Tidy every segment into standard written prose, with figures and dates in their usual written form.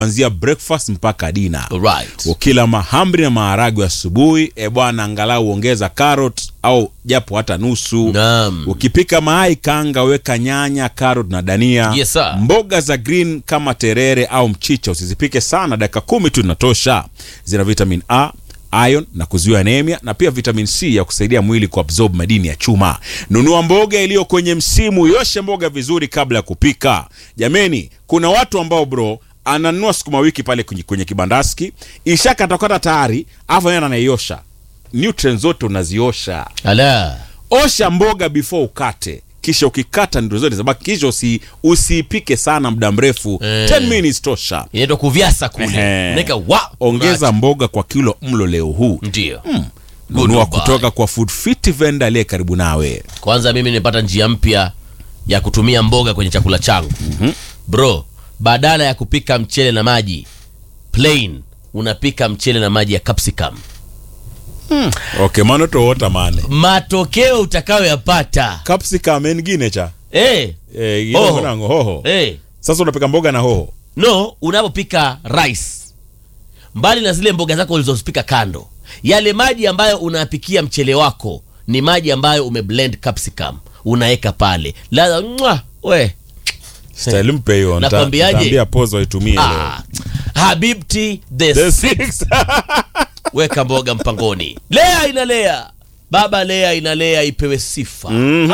kuanzia breakfast mpaka dinner. Right. Ukila mahamri na maharagwe asubuhi, bwana angalau ongeza carrot au japo hata nusu. Naam. Ukipika mayai kanga, weka nyanya, carrot na dania. Yes, sir. Mboga za green kama terere au mchicha usizipike sana, dakika 10 tu inatosha. Zina vitamin A, iron na kuzuia anemia, na pia vitamin C ya kusaidia mwili kuabsorb madini ya chuma. Nunua mboga iliyo kwenye msimu, yoshe mboga vizuri kabla ya kupika. Jameni, kuna watu ambao bro ananunua sukuma wiki pale kwenye kibandaski, ishakatakata tayari, afa yeye anaiosha. Nutrients zote unaziosha. Ala. Osha mboga before ukate. Kisha ukikata ndio zote zabaki, kisha usipike sana muda mrefu. 10 minutes tosha. Inaitwa kuvyasa kule. Nika ongeza mboga kwa kilo mlo leo huu. Ndio. Nunua kutoka kwa Food Fit vendor aliye karibu nawe. Kwanza mimi nimepata njia mpya ya kutumia mboga kwenye chakula changu. Bro, badala ya kupika mchele na maji plain, unapika mchele na maji ya capsicum. Okay, mano to wota mane. Matokeo utakayoyapata. Capsicum nyingine cha. Hoho. Sasa unapika mboga na hoho. No, unapopika rice, mbali na zile mboga zako ulizozipika kando, yale maji ambayo unapikia mchele wako ni maji ambayo umeblend capsicum, unaeka pale. Ladha Style mpe hiyo. Nakwambiaje? Pozo waitumie leo. Habibti the six. Weka mboga mpangoni. Lea inalea. Baba Lea inalea, ipewe sifa.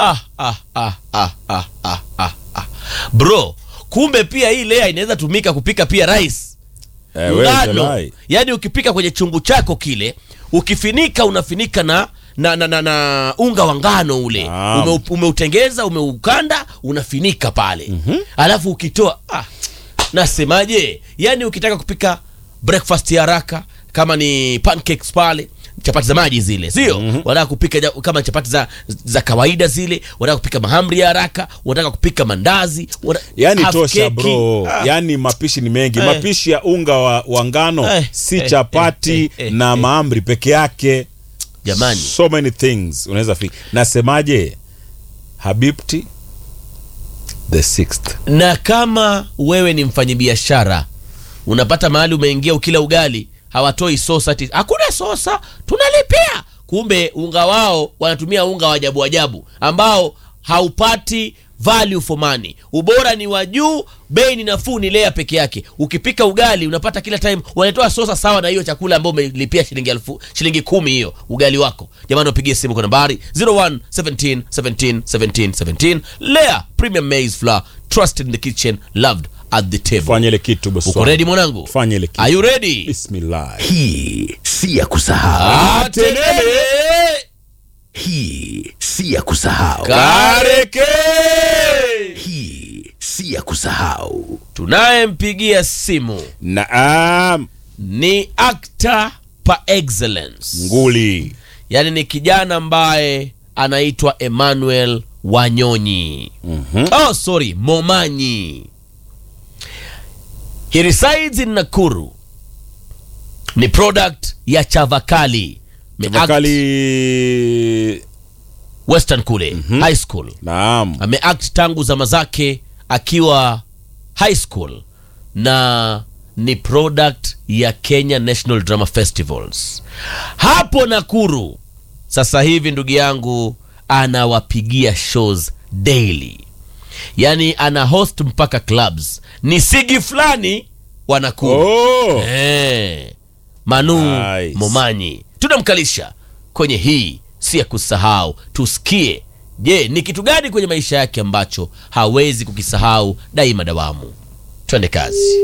Bro, kumbe pia hii Lea inaweza tumika kupika ppia rice. Yaani ukipika kwenye chungu chako kile, ukifinika unafinika na unga wa ngano ule. Umeutengeza, umeukanda, unafinika pale. Alafu ukitoa, nasemaje? Yaani ukitaka kupika breakfast ya haraka, kama ni pancakes pale, chapati za maji zile, sio? Wanataka kupika kama chapati za kawaida zile, wanataka kupika mahamri ya haraka, wanataka kupika mandazi, yani tosha bro. Yani mapishi ni mengi. Mapishi ya unga wa ngano si chapati na mahamri peke yake. Jamani, so many things unaweza fika. Nasemaje? Habibti the sixth. Na kama wewe ni mfanyabiashara, unapata mahali umeingia, ukila ugali hawatoi sosa, hakuna sosa, tunalipia. Kumbe unga wao wanatumia unga wa ajabu ambao haupati value for money. Ubora ni wa juu, bei ni nafuu, ni Lea peke yake. Ukipika ugali unapata kila time wanatoa sosa sawa na hiyo chakula ambayo umelipia shilingi 10 hiyo ugali wako. Jamani, upigie simu kwa nambari 01 17 17 17 17. Lea Premium Maize Flour, trusted in the kitchen, loved at the table. Fanya ile kitu boss. Uko ready mwanangu? Fanya ile kitu. Are you ready? Bismillah. Hii si ya kusahau. Atelele. Hii si ya kusahau. Kareke. Hii si ya kusahau. Tunayempigia simu Naam, ni actor par excellence. nguli. Yaani ni kijana ambaye anaitwa Emmanuel Wanyonyi. Momanyi. He resides in Nakuru. Ni product ya Chavakali. Chavakali Western kule, high school. Naam. Ameact tangu zama zake akiwa high school, na ni product ya Kenya National Drama Festivals. Hapo Nakuru sasa hivi ndugu yangu anawapigia shows daily. Yaani ana host mpaka clubs. Ni sigi fulani wa Nakuru. Manu Momanyi. Tunamkalisha kwenye hii si ya kusahau. Tusikie, je, ni kitu gani kwenye maisha yake ambacho hawezi kukisahau daima dawamu. Twende kazi.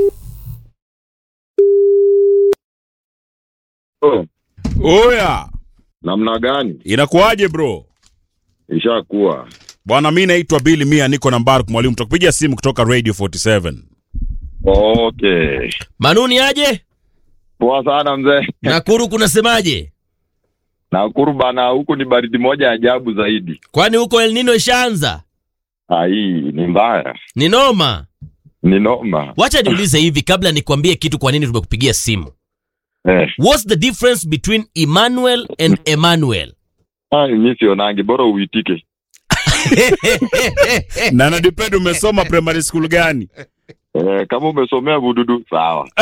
Oya. Namna gani? Inakuaje bro? Ishakuwa. Bwana, mimi naitwa Billy Mia, niko na Mbaruk Mwalimu. Tutakupigia simu kutoka Radio 47. Okay. Manuni aje? Poa sana mzee. Nakuru kunasemaje? Nakuru bana, huku ni baridi moja ajabu zaidi. Kwani huko El Nino ishaanza? Hii ni mbaya. Ni noma. Ni noma. Wacha niulize hivi kabla nikwambie kitu kwa nini tumekupigia simu. What's the difference between Emmanuel and Emmanuel? Mimi sionangi, bora uitike. Na depend umesoma primary school gani? Kama umesomea vududu sawa.